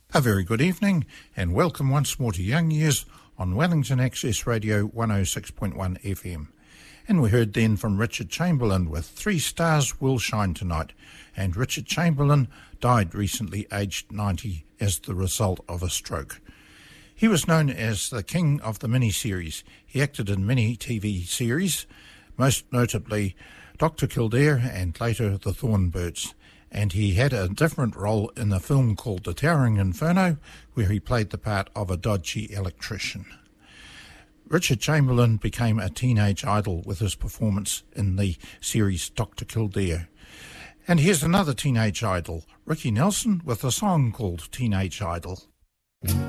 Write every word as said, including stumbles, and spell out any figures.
A very good evening and welcome once more to Young Years on Wellington Access Radio one oh six point one F M. And we heard then from Richard Chamberlain with Three Stars Will Shine Tonight. And Richard Chamberlain died recently, aged ninety, as the result of a stroke. He was known as the king of the miniseries. He acted in many T V series, most notably Doctor Kildare and later The Thornbirds. And he had a different role in a film called The Towering Inferno, where he played the part of a dodgy electrician. Richard Chamberlain became a teenage idol with his performance in the series Doctor Kildare. And here's another teenage idol, Ricky Nelson, with a song called Teenage Idol.